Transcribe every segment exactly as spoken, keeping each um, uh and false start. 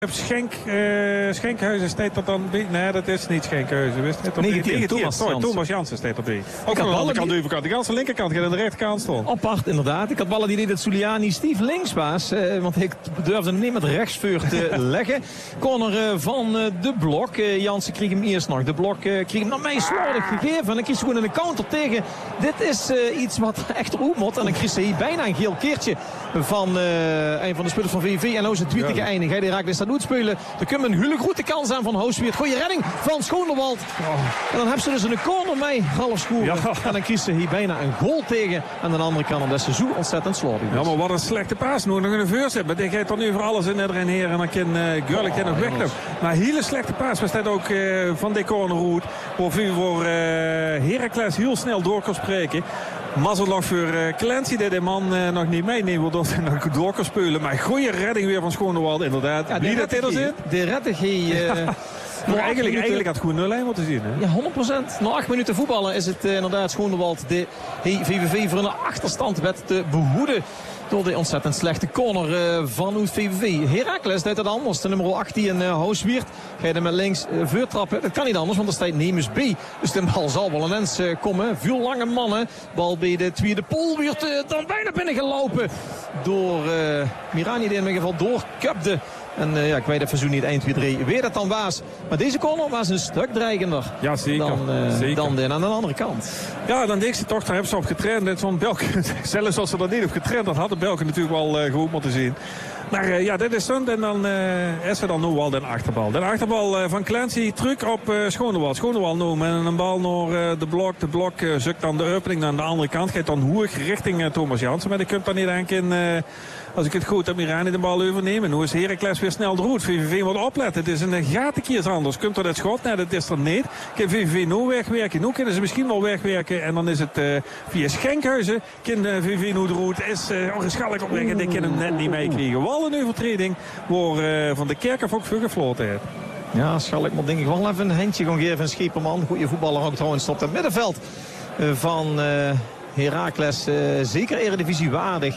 Schenk, uh, Schenkhuizen staat dat dan bij? Nee, dat is niet Schenkhuizen. Wist het? negentien, Thomas Jansen. Thomas Jansen staat erbij. Ook aan de andere kant, de overkant. De ganse linkerkant gaat aan de rechterkant staan. Apart, inderdaad. Ik had ballen die deed dat Zuliani Steve links was. Uh, want ik durfde hem niet met rechtsvuur te leggen. Corner uh, van uh, de Blok. Uh, Jansen kreeg hem eerst nog. De Blok uh, kreeg hem naar mij slordig gegeven. En dan kreeg ze gewoon een counter tegen. Dit is uh, iets wat echt roep moet. En dan kreeg ze hier bijna een geel keertje van uh, een van de spelers van V V. En nou is het tweede ja. geëindigd. Hij de Raakles dat doet spelen. Dan kunnen we een hele grote kans aan van Housweert. Goeie redding van Schoonderwald. Oh. En dan hebben ze dus een corner mee. Half schoen. Ja. En dan kiest ze hier bijna een goal tegen. Aan de andere kant omdat ze zo ontzettend slordig is. Ja, maar wat een slechte paas. Nog een voorzet. Maar die gaat dan nu voor alles in en heen. En dan kan uh, Gurlik nog weglopen. Maar een hele slechte paas. We staan ook uh, van die cornerroute. Voor, voor uh, Heracles heel snel door kan spreken. Mazzel nog voor uh, Clancy die de man uh, nog niet meeneemt. Waardoor hij nog door kan spelen. Maar goede redding weer van Schoonderwald. Inderdaad. Ja, wie dat er zit? De reddigie. Uh, maar eigenlijk, eigenlijk had het gewoon nul moeten zien. Hè? Ja, honderd procent. Na acht minuten voetballen is het uh, inderdaad Schoonderwald. De V V V voor een achterstand werd te behoeden. Door de ontzettend slechte corner uh, van het V V V. Heracles deed het anders. De nummer achttien uh, Housweert. Ga je er met links uh, voortrappen. Dat kan niet anders, want er staat Nemus B. Dus de bal zal wel ineens uh, komen. Veel lange mannen. Bal bij de tweede pool wordt uh, dan bijna binnengelopen. Door uh, Mirani die in ieder geval doorkupte. En uh, ja, ik weet even zo niet één, twee, drie weer dat dan was. Maar deze corner was een stuk dreigender. Ja, zeker. Dan, uh, zeker. dan de, aan de andere kant. Ja, dan denk ze toch, daar hebben ze op getraind. Net zo'n Belk, zelfs als ze dat niet op getraind had, had de Belken natuurlijk wel uh, goed moeten zien. Maar uh, ja, dit is stunt en dan uh, is er dan nu al de achterbal. De achterbal uh, van Clancy terug op uh, Schoonderwald. Schoonderwald nu met een bal naar uh, de Blok. De Blok uh, zoekt dan de opening aan de andere kant. Gaat dan hoog richting uh, Thomas Jansen. Maar die komt dan niet denken, uh, als ik het goed heb, Mirani de bal overnemen. Nu is Heracles weer snel de route. V V V moet opletten. Het is een gatenkiers anders. Komt er dat schot? Nee, dat is er niet. Kan V V V nu wegwerken? Nu kunnen ze misschien wel wegwerken. En dan is het uh, via Schenkhuizen. Kan uh, V V V nu de route. Is uh, ongeschallig opleggen. Die kan hem net niet meekrijgen. Wel een overtreding waar uh, Van de Kerkhoff ook voor gefloten heeft. Ja, Schalk moet denk ik wel even een handje gaan geven. Schieperman, goede voetballer ook trouwens op het middenveld uh, van uh, Heracles. Uh, zeker Eredivisie waardig.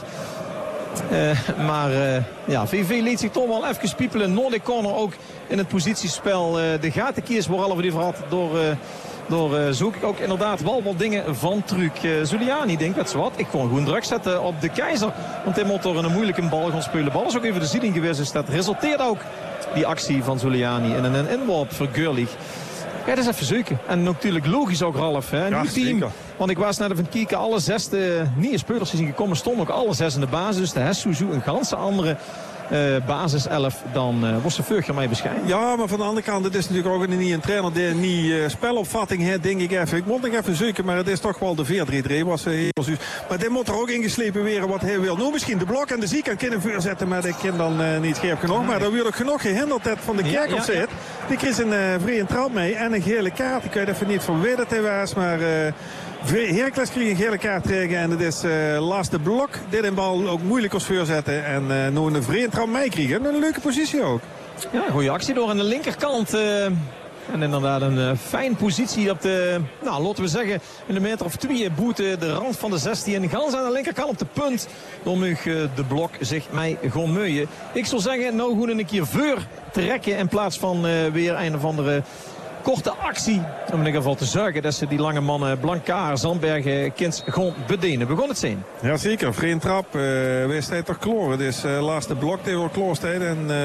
Uh, maar uh, ja, V V V liet zich toch wel even piepelen. Noordic corner ook in het positiespel. Uh, de gatenkiers waar alle die verhad door... Uh, Door uh, zoek ik ook inderdaad wel wat dingen van truc. Uh, Zuliani denkt, weet je wat, ik kon gewoon druk zetten op de Keizer. Want hij moet door een moeilijke bal gaan spelen. De bal is ook even de ziening geweest. Dus dat resulteert ook, die actie van Zuliani, in een inworp voor Gurlich. Ja, dat is even zoeken. En natuurlijk logisch ook Ralf. Hè. Ja, nieuw team. Zeker. Want ik was net even kijken. Alle zes de nieuwe spelers die zijn gekomen stonden ook alle zes in de basis. Dus de Hessuzu een ganse andere... Uh, basis elf, dan uh, wordt ze Vurger mee beschijnen. Ja, maar van de andere kant, het is natuurlijk ook niet een trainer die niet uh, spelopvatting heeft, denk ik even. Ik moet nog even zoeken, maar het is toch wel de vier drie drie. Was, uh, maar die moet er ook ingeslepen weer wat hij wil. Nu misschien de Blok en de Ziek kan kunnen voorzetten, maar ik kan dan uh, niet scherp genoeg. Maar dan wordt ook genoeg gehinderd dat Van de Kerkhoff zit. Ja, ja. Die kreeg een uh, vrije trap mee en een gele kaart. Ik weet even niet van wie dat hij was, maar... Uh, Heracles kreeg een gele kaart tegen en het is uh, Lars de Blok. Dit een bal ook moeilijk als voorzetten en uh, nu een vrije trap mee kregen. Een leuke positie ook. Ja, goede actie door aan de linkerkant. Uh... En inderdaad een uh, fijn positie op de, nou laten we zeggen, in een meter of twee boete de rand van de zestien. Gans aan de linkerkant op de punt. Dan mag uh, de Blok zich mij gewoon meuien. Ik zou zeggen, nou gewoon een keer voor trekken in plaats van uh, weer een of andere... korte actie om in ieder geval te zorgen dat ze die lange mannen Blankaar, Zandbergen, Kins gewoon bedienen. We gaan het zien. Ja zeker, vrije trap. Uh, Wij staan toch kloor. Het is uh, laatste Blok die wel kloor staat en uh,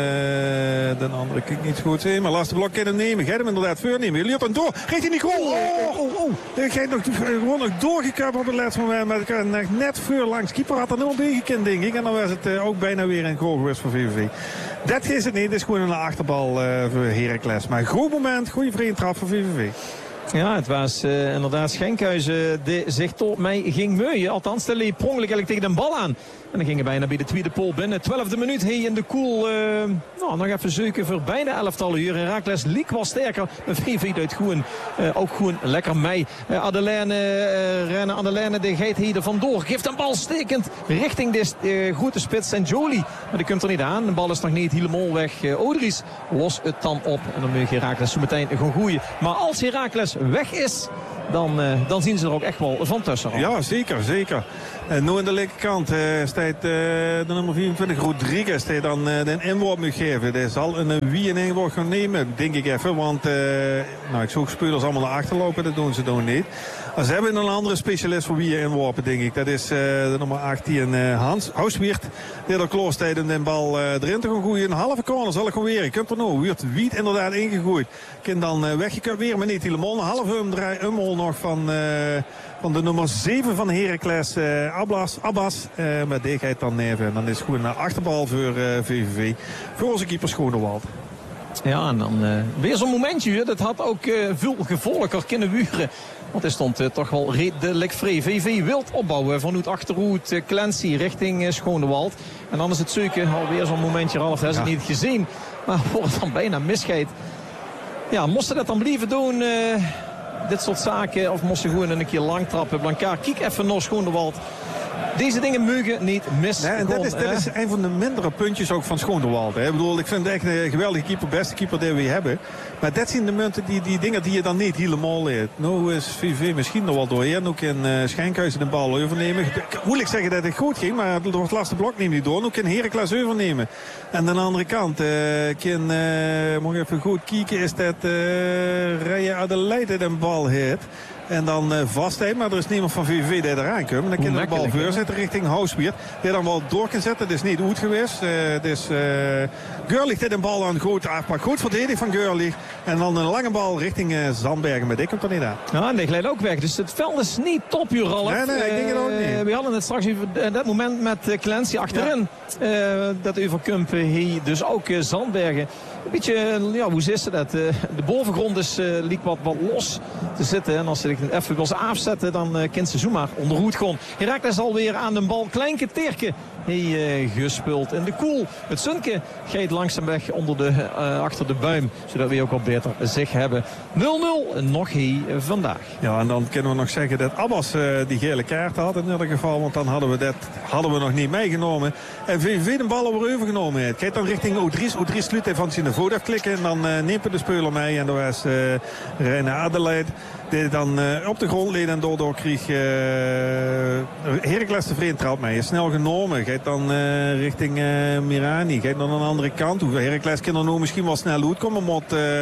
de andere kan ik niet goed zien. Maar laatste Blok kan hem nemen. Ga hem inderdaad voornemen. Jullie op en door. Geeft hij niet goal. Oh, oh, oh. Hij gaat nog, gewoon nog doorgekapt op het laatste moment. Maar ik kan net voor langs. Keeper had er nog bij gekend denk ik. En dan was het uh, ook bijna weer een goal geweest voor V V V. Dat is het niet. Het is gewoon een achterbal uh, voor Heracles. Maar een goed moment. Goede vrije trap voor V V V. Ja, het was uh, inderdaad Schenkhuizen die zich tot mij ging meuien. Althans, die liep prongelijk eigenlijk tegen de bal aan. En dan gingen bijna bij de tweede pool binnen. Twaalfde minuut hier in de koel. Uh, nou, nog even zoeken voor bijna elftal uur. Heracles liek was sterker. Maar V V uit gewoon, uh, ook gewoon lekker mee. Uh, Adelaine, uh, Rennen Adelaine, de geit hier er vandoor. Geeft een bal stekend richting de uh, goede spits en Jolie. Maar die komt er niet aan. De bal is nog niet helemaal weg. Uh, Odries los het dan op. En dan moet Heracles zo meteen gaan gooien. Maar als Heracles weg is... Dan, uh, dan zien ze er ook echt wel van tussen. Ja, zeker, zeker. En nu aan de linkerkant uh, staat uh, de nummer vierentwintig, Rodriguez, die dan uh, de inworp moet geven. Die zal een wie in inworp gaan nemen, denk ik even. Want uh, nou, ik zoek spelers allemaal naar achter lopen, dat doen ze dan niet. Maar ze hebben een andere specialist voor wie inworpen, denk ik. Dat is uh, de nummer achttien, uh, Hans Houswiert. Die er klaarstaat om de bal uh, erin te gaan gooien. Een halve corner zal ik gewoon weer. Je kunt er nou. Wiert Wiet inderdaad ingegooid. Kan dan uh, weggekund weer, maar niet helemaal. Een halve umdraai, umrol nog van... Uh, Van de nummer zeven van Heracles, uh, Abbas. Abbas uh, met die gaat dan neven. En dan is het gewoon een achterbal voor uh, V V V. Voor onze keeper Schonewald. Ja, en dan uh, weer zo'n momentje. Dat had ook uh, veel gevolger kunnen wuren. Want hij stond uh, toch wel redelijk vrij. V V wilt opbouwen vanuit achterhoed uh, Clancy richting uh, Schonewald. En dan is het zoeken alweer zo'n momentje. Ralf heeft het ja. niet gezien. Maar wordt dan bijna misgeet. Ja, moesten dat dan blijven doen... Uh, dit soort zaken, of moest ze gewoon een keer lang trappen. Blankaart, kijk even naar Schonewald. Deze dingen mogen niet mis. Nee, en dat is, dat is een van de mindere puntjes ook van Schonewald. Ik bedoel, ik vind het echt een geweldige keeper, beste keeper die we hebben. Maar dat zijn de munten, die, die dingen die je dan niet helemaal leert. Nou is V V misschien nog wel doorheen. Nu kan uh, Schenkhuizen de bal overnemen. Moeilijk zeggen dat het goed ging, maar door het laatste blok neemt hij door. Nu kan Heracles overnemen. En aan de andere kant, uh, kan, uh, moet ik even goed kijken, is dat uh, Rijen Adelaide de bal heeft. En dan uh, vastheid, maar er is niemand van V V die eraan komt. En dan kan de bal voorzetten richting Houswiert. Die dan wel door kan zetten. Dat is niet goed geweest. Uh, dus uh, Görlich heeft een bal aan goed afpak. Goed verdedigd van Görlich. En dan een lange bal richting uh, Zandbergen. Maar die komt er niet aan. Ja, en die glijdt ook weg. Dus het veld is niet top, Ralf. Nee, nee, ik denk het ook niet. Uh, we hadden het straks over dat moment met uh, Clancy achterin. Ja. Uh, dat overkump hier. Dus ook uh, Zandbergen. Een beetje, ja, hoe is dat? Uh, de bovengrond is, uh, liep wat, wat los te zitten. En als ze even wil afzetten, dan uh, kent ze zomaar onderhoed gewoon. Heracles alweer aan de bal. Kleinke Teerke. Hij uh, gespeeld in de koel. Het Sunke gaat langzaam weg onder de, uh, achter de buim. Zodat we ook wat beter zich hebben. nul nul nog hier vandaag. Ja, en dan kunnen we nog zeggen dat Abbas uh, die gele kaart had in ieder geval. Want dan hadden we dat hadden we nog niet meegenomen. En V V de bal over overgenomen heeft. Kijk dan richting Odries. Odries sluit even van zijn voet klikken. En dan uh, neemt de speler mee. En dat was uh, Reine Adelaide. Die dan uh, op de grond leed en doordoor kreeg uh, Heracles de vreemd trapt mee. Is snel genomen. Gaat dan uh, richting uh, Mirani. Gaat dan aan de andere kant. Hoe Heracles kan er nu misschien wel snel uitkomen. Maar uh,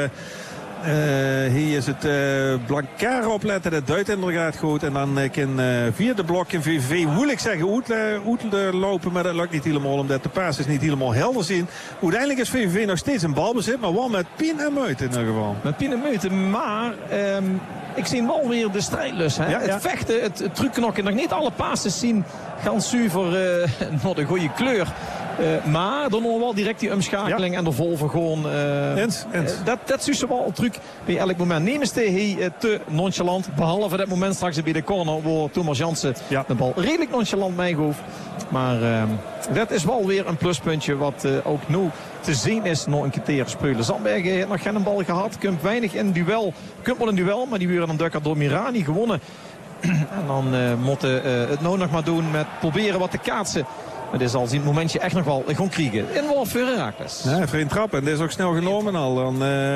uh, hier is het uh, Blankaart opletten. Dat duidt inderdaad goed. En dan uh, kan uh, via de blok in V V moeilijk zeggen uit, uh, uit uh, lopen. Maar dat lukt niet helemaal. Omdat de paas is niet helemaal helder zien. Uiteindelijk is V V nog steeds een balbezit. Maar wel met pien en meut in ieder geval. Met pien en meut. Maar... Um... ik zie wel weer de strijdlust. Hè? Ja, ja. Het vechten, het, het trucknokken. Nog niet alle passes zien gaan zuiver uh, naar de goede kleur. Uh, maar dan nog wel direct die omschakeling ja. en de Volvo gewoon. Uh, eens, eens. Uh, dat dat is wel een truc bij elk moment. Neem eens hij uh, te nonchalant. Behalve dat moment straks bij de corner waar Thomas Jansen ja. de bal redelijk nonchalant meegoof. Maar uh, dat is wel weer een pluspuntje wat uh, ook nu te zien is nog een keer spelen. Zandbergen heeft nog geen bal gehad. Komt weinig in duel. Komt wel een duel, maar die werden dan dukker door Mirani gewonnen. En dan uh, moeten uh, het nou nog maar doen met proberen wat te kaatsen. Maar dit zal zien het momentje echt nog wel gewoon kriegen. Inworp voor Heracles. Ja, vreemd trap. En dit is ook snel genomen al. Dan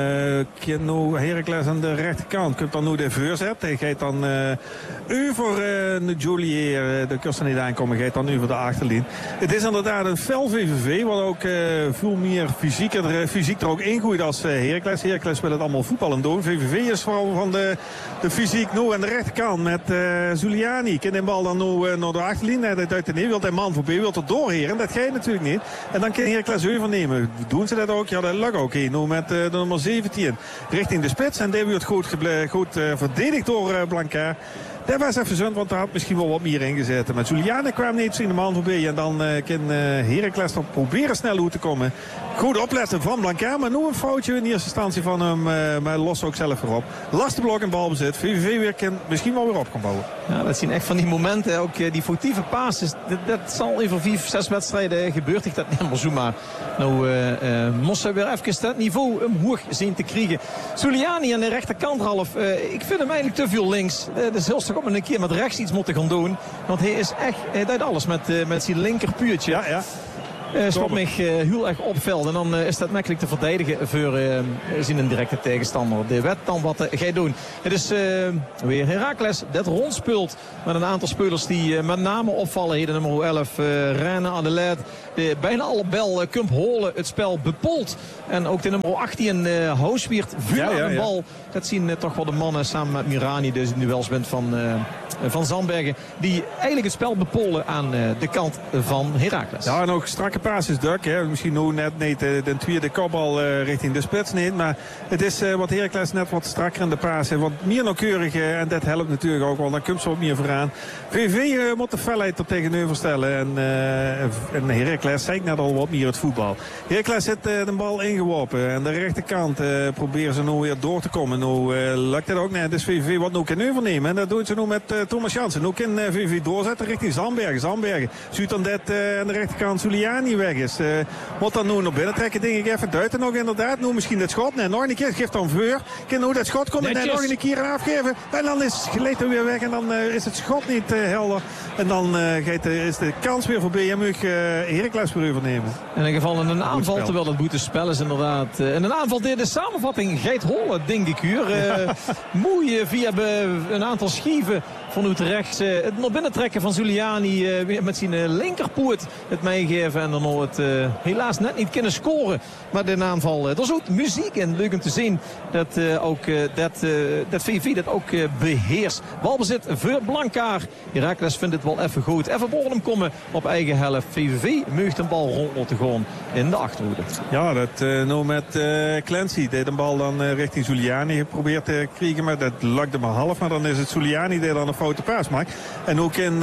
uh, nu Heracles aan de rechterkant. Kunt dan nu de voorzet. Hij gaat dan uh, over uh, Jolier. De kussen niet aankomen. Gaat dan over de achterlijn. Het is inderdaad een fel V V V. Wat ook uh, veel meer fysiek er, fysiek er ook ingooit als uh, Heracles. Heracles wil het allemaal voetballen doen. V V V is vooral van de, de fysiek nu aan de rechterkant. Met uh, Zuliani. Kan de bal dan nu uh, naar de achterlijn. Hij uit de neer. Wil de man voorbij. Wil doorheren, dat ga je natuurlijk niet. En dan kan Heracles overnemen. Doen ze dat ook? Ja, dat lukt ook. Nu met uh, de nummer zeventien richting de spits. En die wordt goed, goed uh, verdedigd door uh, Blankaart. Dat was even zand, want daar had misschien wel wat meer in gezet. Maar Juliane kwam niet in de man voorbij. En dan uh, kan uh, Heracles nog proberen snel uit te komen. Goed opletten van Blankaart. Maar nu een foutje in eerste instantie van hem. Uh, maar los ook zelf weer op. Laste blok en balbezit. V V V weer kan misschien wel weer op gaan bouwen. Ja, dat zien echt van die momenten. Ook uh, die foutieve passes. Dat, dat zal over vier, zes wedstrijden gebeurt. Ik dat niet helemaal zo maar. Nou uh, uh, moest hij weer even dat niveau omhoog zien te krijgen. Giuliani aan de rechterkant, Ralf. Uh, ik vind hem eigenlijk te veel links. Uh, dat is heel toch om een keer met rechts iets moeten gaan doen. Want hij is echt, hij doet alles met, uh, met zijn linkerpuurtje. Ja, ja. Uh, wat mij uh, heel erg opvalt. En dan uh, is dat makkelijk te verdedigen voor uh, zien een directe tegenstander. De wet dan wat uh, ga je doen. Het is uh, weer Heracles dat rondspeelt met een aantal spelers die uh, met name opvallen. Hier de nummer elf, uh, Reine Adelaide. De, bijna alle bel uh, Kump Holen het spel bepolt. En ook de nummer achttien, uh, Houswiert, vuur ja, ja, aan de bal. Ja. Dat zien uh, toch wel de mannen samen met Mirani, dus in de duelsband van, uh, van Zandbergen. Die eigenlijk het spel bepolen aan uh, de kant van Heracles. Ja, en ook strakke passes, Dirk. Hè. Misschien nog net niet de, de tweede kopbal uh, richting de spits niet. Maar het is uh, wat Heracles net wat strakker in de pasen. Wat meer nauwkeurig. Uh, en dat helpt natuurlijk ook wel. Dan komt ze wat meer vooraan. V V uh, moet de felheid er tegenover stellen. En, uh, en Heracles zei ik net al wat meer het voetbal. Heracles heeft uh, de bal ingeworpen. En de rechterkant uh, proberen ze nu weer door te komen. Nu uh, lukt het ook net. Dus V V wat nu kan overnemen. En dat doet ze nu met uh, Thomas Jansen. Nu kan uh, V V doorzetten richting Zandbergen. Zandbergen. Ziet dan dat uh, aan de rechterkant Suliani weg is. Uh, moet dan nu naar binnen trekken, denk ik even. Duiten nog inderdaad. Nu misschien het schot. Nee, nog een keer. Geeft dan voor. Kan nu dat schot komt. En nog een keer afgeven. En dan is geleid er weer weg. En dan uh, is het schot niet uh, helder. En dan uh, gaat, uh, is de kans weer voorbij. En moet uh, Heracles weer overnemen. In ieder geval in een aanval, terwijl het boetespel is inderdaad. Uh, in een aanval deed de samenvatting Geit Holle, denk ik hier. Uh, mooi via een aantal schieven van Utrecht. Uh, het naar binnen trekken van Zuliani uh, met zijn uh, linkerpoot het meegeven. En dan nog het uh, helaas net niet kunnen scoren. Maar de aanval, uh, er is ook muziek in. Leuk om te zien dat uh, ook uh, dat, uh, dat V V dat ook uh, beheerst. Balbezit voor Blankaar. Heracles vindt het wel even goed. Even boven hem komen op eigen helft. V V V meugt een bal rond laten gaan in de achterhoede. Ja, dat uh, nou met uh, Clancy deed een bal dan uh, richting Zuliani geprobeerd te krijgen. Maar dat lukte maar half. Maar dan is het Zuliani die dan een foute paas maakt. En ook in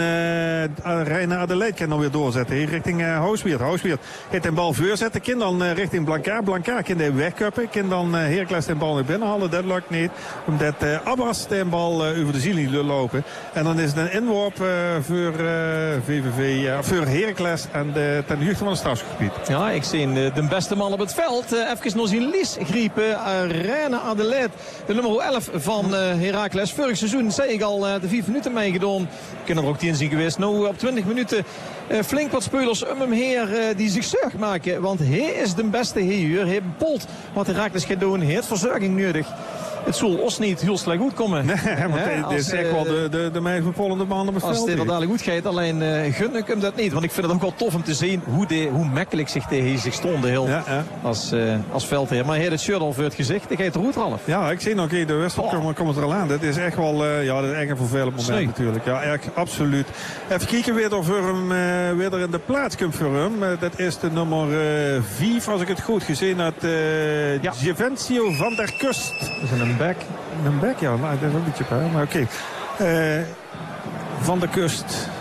uh, Reine Adelaide kan dan weer doorzetten. Hier richting uh, Houswiert. Houswiert gaat een bal voorzetten. Kan dan uh, richting Blankaar. Blankaar kan de wegkuppen. Kan dan uh, Heracles de bal naar binnen halen. Dat lukt niet. Omdat uh, Abbas de bal uh, over de ziel lopen. En dan is het een inworp uh, voor uh, V V V. Uh, voor Heracles en de, ten hoogte van het strafgebied. Ja, ik zie de, de beste man op het veld. Uh, even nog zijn lies griepen. Uh, Reine Adelaide. De nummer elf van uh, Heracles. Vorig seizoen zei ik al uh, de vier minuten meegedaan. Ik kan er ook tien zien geweest. Nou, op twintig minuten uh, flink wat spelers om hem heer uh, die zich zorg maken. Want hij is de beste hier. Hij bepolt wat Heracles gaat doen. Hij heeft verzorging nodig. Het zal ons niet heel slecht goed komen. Nee, want dit is echt wel de, de, de meest bepollende man op het veld. Als het inderdaad goed gaat, alleen uh, gun ik hem dat niet. Want ik vind het ook wel tof om te zien hoe, de, hoe makkelijk zich tegen zich stond heel ja, ja. Als, uh, als veldheer. Maar hij heeft het shirt al voor het gezicht. Dan gaat de roet half. Ja, ik zie nog een de wedstrijd oh. komt er al aan. Dat is echt wel uh, ja, dat is echt een vervelend moment Snee. natuurlijk. Ja, echt, absoluut. Even kijken weer of er hem uh, weer er in de plaats komt voor hem. Uh, dat is de nummer vier, uh, als ik het goed gezien had. Uh, ja. Gevencio van der Kust. Dat is een back. Een back, ja. Nou, dat is een beetje pijn. Maar oké. Okay. Uh, van der Kust.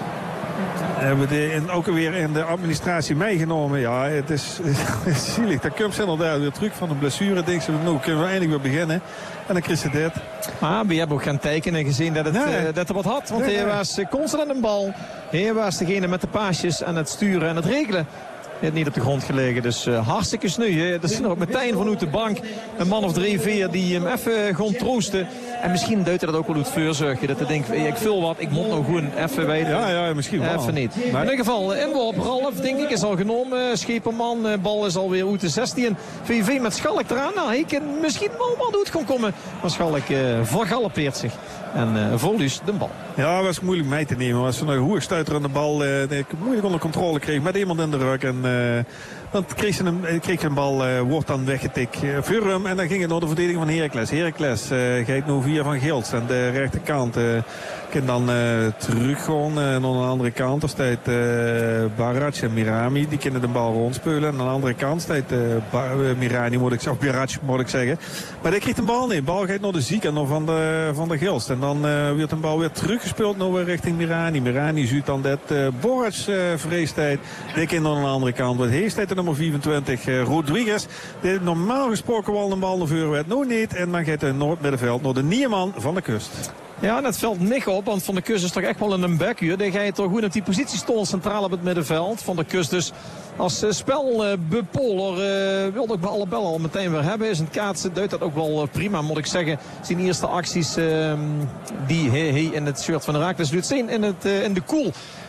Hebben we de, en ook weer in de administratie meegenomen. Ja, het is, het is zielig. Dan komt ze inderdaad weer terug van een blessure. Denk ze, nou kunnen we eindelijk weer beginnen. En dan kreeg ze dit. Maar we hebben ook gaan tekenen en gezien dat het, nee. uh, dat er wat had. Want nee, hij was constant aan de bal. Hij was degene met de paasjes en het sturen en het regelen. Hij heeft niet op de grond gelegen, dus uh, hartstikke sneu. Dat is nog meteen vanuit de bank. Een man of drie, vier die hem even gewoon troosten. En misschien duidt hij dat ook wel uit voorzorgen. Dat hij denkt, ik vul wat, ik moet nog gewoon even weten. Ja, ja, misschien wel. Even niet. Maar in ieder geval, inworp Ralf, denk ik, is al genomen. Scheperman, bal is alweer uit de zestien. V V met Schalk eraan. Nou, hij kan misschien wel wat doet gaan komen. Maar Schalk uh, vergalopeert zich. En uh, Volus de bal. Ja, dat was moeilijk mee te nemen. Was een hoer stuiter aan de bal. Uh, moeilijk onder controle kreeg met iemand in de rug. En uh, dan kreeg ze een, kreeg een bal, uh, wordt dan weggetikt uh, voor hem. En dan ging het naar de verdediging van Heracles. Heracles uh, gaat nu via Van Gils aan de rechterkant. Uh, kan dan uh, terug gaan uh, naar de andere kant. Er staat uh, Barac en Mirami. Die kunnen de bal rondspelen. En aan de andere kant staat uh, uh, Mirani, moet ik zeggen. Of Barac, moet ik zeggen. Maar die kreeg de bal niet. De bal gaat naar de Ziek en naar Van de, van de Gils. En dan uh, wordt de bal weer teruggespeeld naar weer richting Mirani. Mirani ziet dan dat uh, Barac uh, vreestijd. Die kan naar de andere kant. Want hij staat de nummer vierentwintig, uh, Rodriguez. Die normaal gesproken wel een bal naar voren werd. Nou niet. En dan gaat hij Noordmiddenveld naar de Nierman van de Kust. Ja, dat valt niet op, want Van der Kust is toch echt wel in een backhuur. Dan ga je toch goed op die positie stonden centraal op het middenveld. Van der Kust dus als uh, spelbepoler uh, wilde ik bij alle bellen al meteen weer hebben. Is een kaatsen, duidt dat ook wel uh, prima, moet ik zeggen. Zijn eerste acties uh, die hij in het shirt van Heracles doet zien in, het, uh, in de koel.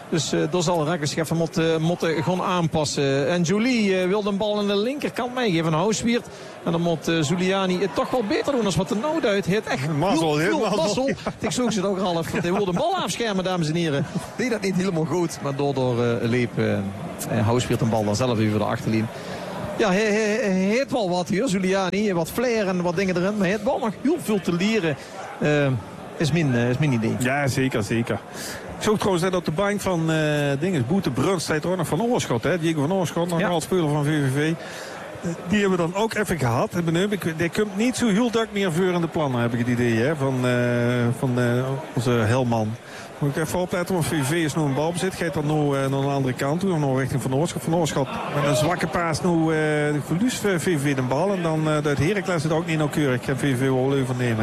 Dus uh, daar zal Rakkers even moeten, moeten gaan aanpassen. En Jolie uh, wil de bal aan de linkerkant meegeven aan Houswiert. En dan moet uh, Zuliani het toch wel beter doen dan wat de nood uit. Het echt mazzel, heel veel mazzel. Ja. Ik zoek ze het ook al even. Hij wilde de bal afschermen, dames en heren. Deed dat niet helemaal goed. Maar daardoor uh, leep uh, Houswiert de bal dan zelf over de achterlijn. Ja, hij, hij, hij heeft wel wat hier, Zuliani. Wat flair en wat dingen erin. Maar hij heeft wel nog heel veel te leren. Uh, is, mijn, uh, is mijn idee. Ja, zeker, zeker. Ik zag trouwens net op de bank van uh, dinges, Boete Bruns, staat er ook nog van Oorschot. Hè? Diego van Oorschot, nog ja. Al speler van V V V. Die hebben we dan ook even gehad. Die komt niet zo heel druk meer voor in de plannen, heb ik het idee, hè? Van, uh, van uh, onze Helman. Moet ik even opletten, want V V V is nu een balbezit. Gaat dan nu uh, naar de andere kant toe, nog richting Van Oorschot. Van Oorschot met een zwakke paas nu uh, verliest V V V de bal. En dan uh, uit Heracles het ook niet nauwkeurig. Ik heb V V V wel even nemen.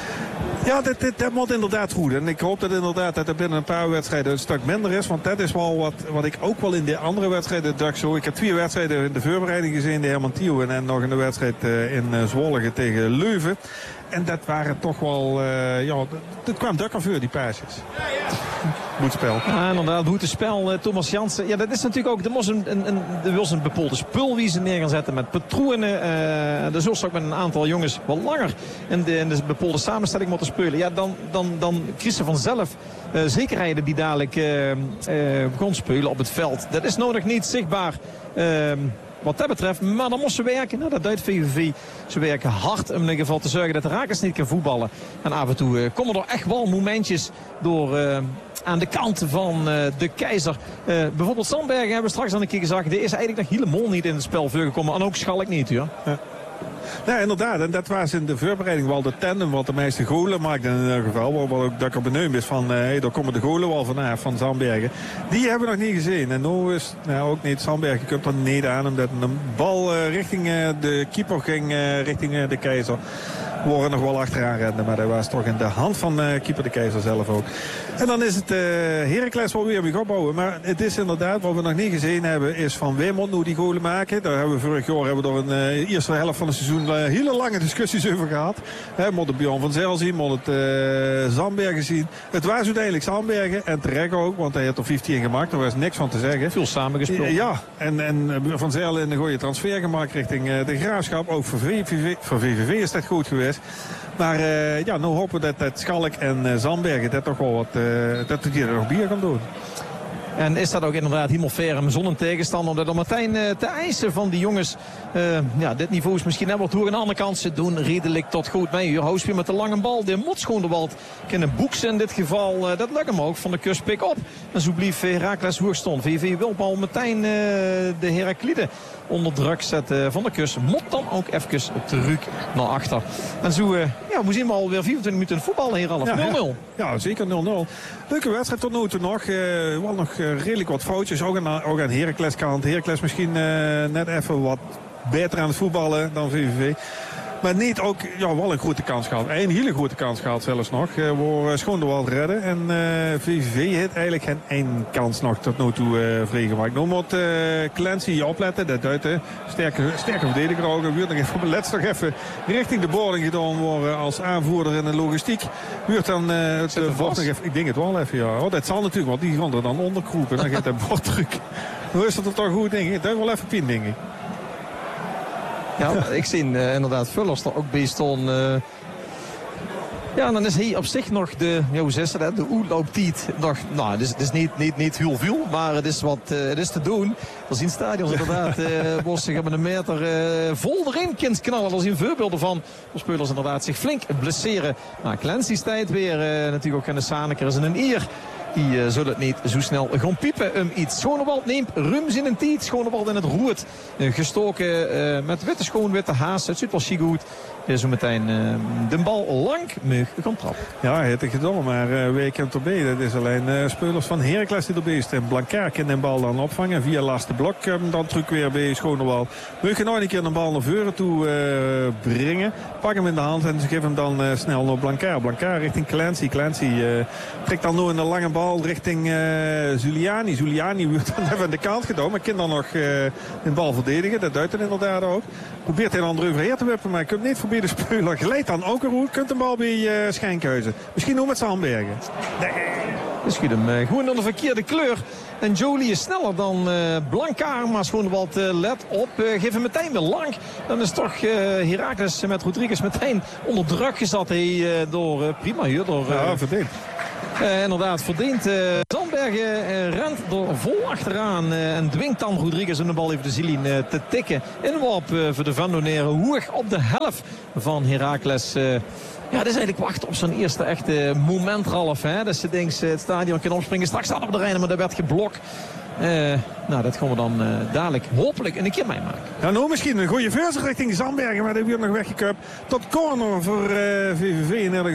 Ja, dat, dat, dat moet inderdaad goed. En ik hoop dat inderdaad dat er binnen een paar wedstrijden een stuk minder is. Want dat is wel wat, wat ik ook wel in de andere wedstrijden dacht zo. Ik heb twee wedstrijden in de voorbereiding gezien. De Herman Thiel en, en nog een wedstrijd uh, in uh, Zwolle tegen Leuven. En dat waren toch wel... Uh, ja, dat kwam dukker voor, die paasjes. Goed spel. Ja, inderdaad, goed spel. Uh, Thomas Jansen. Ja, dat is natuurlijk ook... Er was een, een, een, er was een bepaalde spul wie ze neer gaan zetten met patronen. Uh, er zullen ook met een aantal jongens wel langer in de, in de bepaalde samenstelling moeten spelen. Ja, dan, dan, dan kiezen vanzelf uh, zekerheden die dadelijk uh, uh, gaan spelen op het veld. Dat is nog niet zichtbaar. Uh, Wat dat betreft, maar dan moesten ze werken. Nou, dat duidt V V V. Ze werken hard om in ieder geval te zorgen dat de Rakers niet kan voetballen. En af en toe uh, komen er echt wel momentjes door uh, aan de kant van uh, de Keizer. Uh, bijvoorbeeld Sandbergen hebben we straks aan een keer gezegd. Die is eigenlijk nog helemaal niet in het spel voorgekomen. En ook Schalk niet, hoor. Ja. Ja, inderdaad. En dat was in de voorbereiding wel de tandem wat de meeste golen maakte in ieder geval. Wat ook dat ik er benieuwd is van, uh, hey, daar komen de golen wel vanaf van Sandbergen. Die hebben we nog niet gezien. En nu is, nou ook niet, Sandbergen komt er niet aan. Omdat een bal uh, richting uh, de keeper ging, uh, richting uh, de Keizer. We worden nog wel achteraan rennen, maar dat was toch in de hand van uh, keeper de Keizer zelf ook. En dan is het uh, Heracles wel weer weer opbouwen. Maar het is inderdaad, wat we nog niet gezien hebben, is van Weermond hoe die golen maken. Daar hebben we vorig jaar hebben we door een uh, eerste helft van het seizoen uh, hele lange discussies over gehad. He, moet het Bjorn van Zijl zien, moet het uh, Sandbergen zien. Het was uiteindelijk Sandbergen en terecht ook, want hij had er vijftien gemaakt. Er was niks van te zeggen. Veel samengespeeld. Ja, en, en Van Zijl in een goede transfer gemaakt richting uh, de Graafschap. Ook voor V V V, voor V V V is dat goed geweest. Maar uh, ja, nu hopen we dat, dat Schalk en uh, Sandbergen dat toch wel wat, uh, dat die er nog bier gaan doen. En is dat ook inderdaad helemaal fair om zo'n tegenstander om dat meteen uh, te eisen van die jongens. Uh, ja, dit niveau is misschien net wat hoe. Aan de andere kant, ze doen redelijk tot goed mee. Hier Houswiert met de lange bal. De moet schoon de bal kunnen boeksen in dit geval. Uh, dat lukt hem ook van de kust pick op. En zo blief Heracles hoog stond. V V V wil bal meteen uh, de Herakliden onder druk zetten van de kust. Moet dan ook even terug naar achter. En zo, uh, ja, we zien we alweer vierentwintig minuten voetballen hier al. Ja, nul nul. Ja, ja, zeker nul nul. Leuke wedstrijd tot nu toe nog. Uh, wel nog uh, redelijk wat foutjes. Ook aan, ook aan Heracles kant. Heracles misschien uh, net even wat beter aan het voetballen dan V V V. Maar niet ook, ja, wel een grote kans gehad. Een hele grote kans gehad zelfs nog. Uh, waar Schoon de wel redden. En uh, V V V heeft eigenlijk geen één kans nog tot nu toe uh, vrijgemaakt. Nu moet uh, Clancy opletten. Dat uit de sterke, sterke verdediger ook. Er wordt nog even, let's nog even richting de boarding gedaan worden als aanvoerder in de logistiek. Wordt dan uh, het uh, bord nog even, ik denk het wel even, ja. Oh, dat zal natuurlijk, want die gaan er dan onderkroepen. Dan gaat dat bord terug. Hoe is dat er toch goed, denk ik? Dat is wel even pijn, denk ik. Ja, ik zie uh, inderdaad Vullers er ook bij staan. Uh, ja, dan is hij op zich nog de, ja, hoe zegt ze dat, de oerlooptiet. Nog, nou, het is, het is niet, niet, niet heel veel, maar het is wat uh, het is te doen. Er zien stadions inderdaad, uh, waar ze met een meter uh, vol erin kind knallen. Er zien voorbeelden van. De spelers inderdaad zich flink blesseren. Nou, Clancy's tijd weer, uh, natuurlijk ook aan de Sanekers en een Ier. Die uh, zullen het niet zo snel gaan piepen. Um, iets. Schonewald neemt rums in een tijd. Schonewald in het roert. Uh, gestoken uh, met witte schoon, witte haas. Het zit wel chic goed. Uh, zo meteen uh, de bal lang meug gaan trappen. Ja, hij heeft het gedaan, maar uh, wie kent erbij? Dat is alleen uh, spelers van Heracles die erbij staan. Blankaar kan de bal dan opvangen via laatste blok. Um, dan terug weer bij Schonewald. We gaan nog een keer de bal naar voren toe uh, brengen. Pak hem in de hand en ze geven hem dan uh, snel naar Blankaar. Blankaar richting Clancy. Clancy uh, trekt dan nu in de lange bal richting uh, Zuliani. Zuliani wordt dan even aan de kant gedaan. Maar kan dan nog uh, de bal verdedigen. Dat duidt het inderdaad ook. Probeert hij dan eroverheen te wippen. Maar hij komt niet voorbij de speler. Glijdt dan ook een route. Kunt de bal bij uh, Schenkhuizen. Misschien nog met Sandbergen. Nee. schiet hem uh, gewoon in de verkeerde kleur. En Jolie is sneller dan uh, Blankaar. Maar Schoonewald uh, let op. Uh, geef hem meteen weer lang. Dan is toch uh, Heracles met Rodriguez meteen onder druk gezet. Hey, uh, door uh, prima hier. Door, uh, ja, verdiend. Uh, inderdaad, verdient. Uh, Zandbergen uh, rent er vol achteraan. Uh, en dwingt dan Rodriguez om de bal even de zielin uh, te tikken. Inworp uh, voor de Vandoneren. Hoog op de helft van Heracles. Uh, Ja, dat is eigenlijk wachten op zijn eerste echte moment, Ralf. Hè? Dat ze denkt het stadion kan opspringen. Straks staat op de Rijn, maar dat werd geblokt. Uh, nou, dat gaan we dan uh, dadelijk hopelijk een keer meemaken. Ja, nou misschien een goede versie richting Zandbergen. Maar dat heeft nog weggekupt. Tot corner voor uh, V V V in